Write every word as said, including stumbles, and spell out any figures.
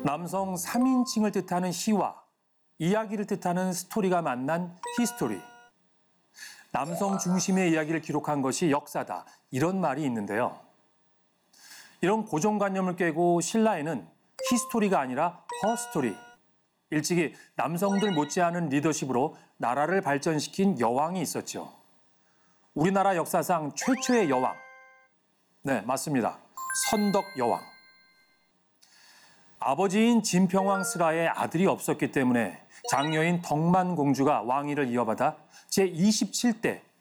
남성 삼 인칭을 뜻하는 희와 이야기를 뜻하는 스토리가 만난 히스토리. 남성 중심의 이야기를 기록한 것이 역사다. 이런 말이 있는데요. 이런 고정관념을 깨고 신라에는 히스토리가 아니라 허스토리. 일찍이 남성들 못지않은 리더십으로 나라를 발전시킨 여왕이 있었죠. 우리나라 역사상 최초의 여왕. 네, 맞습니다. 선덕 여왕. 아버지인 진평왕 스라의 아들이 없었기 때문에 장녀인 덕만 공주가 왕위를 이어받아 제이십칠 대